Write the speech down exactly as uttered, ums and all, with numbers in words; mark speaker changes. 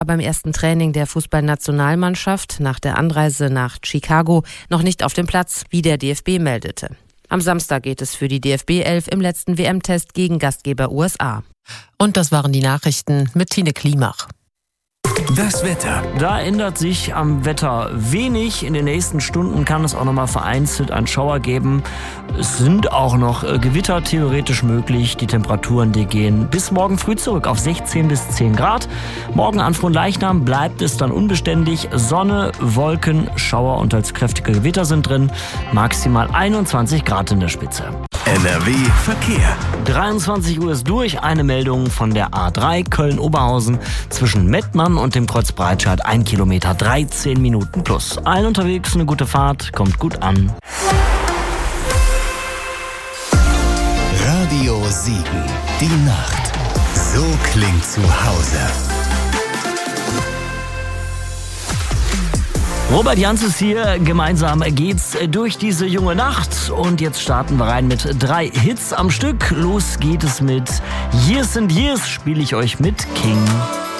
Speaker 1: Beim ersten Training der Fußballnationalmannschaft nach der Anreise nach Chicago noch nicht auf dem Platz, wie der D F B meldete. Am Samstag geht es für die D F B elf im letzten W M-Test gegen Gastgeber U S A.
Speaker 2: Und das waren die Nachrichten mit Tine Klimach.
Speaker 3: Das Wetter.
Speaker 4: Da ändert sich am Wetter wenig. In den nächsten Stunden kann es auch noch mal vereinzelt einen Schauer geben. Es sind auch noch Gewitter theoretisch möglich. Die Temperaturen, die gehen bis morgen früh zurück auf sechzehn bis zehn Grad. Morgen an Fronleichnam bleibt es dann unbeständig. Sonne, Wolken, Schauer und als kräftige Gewitter sind drin. Maximal einundzwanzig Grad in der Spitze.
Speaker 3: N R W Verkehr.
Speaker 4: dreiundzwanzig Uhr ist durch. Eine Meldung von der A drei Köln-Oberhausen zwischen Mettmann und dem Kreuz Breitscheid. Ein Kilometer, dreizehn Minuten plus. Allen unterwegs eine gute Fahrt, kommt gut an.
Speaker 3: Radio sieben. Die Nacht. So klingt zu Hause.
Speaker 4: Robert Jans ist hier, gemeinsam geht's durch diese junge Nacht und jetzt starten wir rein mit drei Hits am Stück. Los geht es mit Years and Years, spiele ich euch mit King.